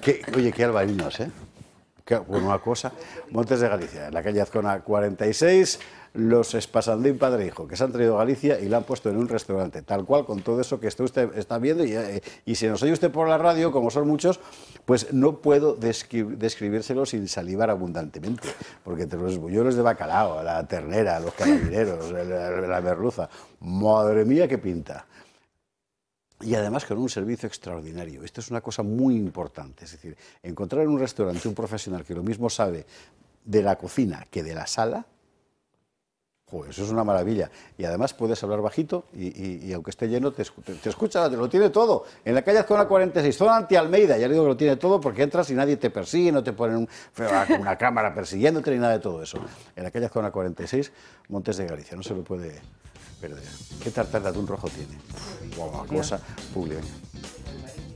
Oye, qué albarinos, ¿eh? Bueno, una cosa, Montes de Galicia, en la calle Azcona 46, los Espasandín padre e hijo, que se han traído a Galicia y la han puesto en un restaurante, tal cual, con todo eso que usted está viendo, y si nos oye usted por la radio, como son muchos, pues no puedo describírselo sin salivar abundantemente, porque entre los bullones de bacalao, la ternera, los carabineros, la merluza, madre mía, qué pinta. Y además con un servicio extraordinario. Esto es una cosa muy importante. Es decir, encontrar en un restaurante un profesional que lo mismo sabe de la cocina que de la sala, joder, eso es una maravilla. Y además puedes hablar bajito y aunque esté lleno, te escucha, te lo tiene todo. En la calle Azcona 46, zona anti-Almeida, ya le digo que lo tiene todo porque entras y nadie te persigue, no te ponen una cámara persiguiéndote ni nada de todo eso. En la calle Azcona 46, Montes de Galicia, no se lo puede perder. ¿Qué tartar de atún rojo tiene? Wow, cosa publica.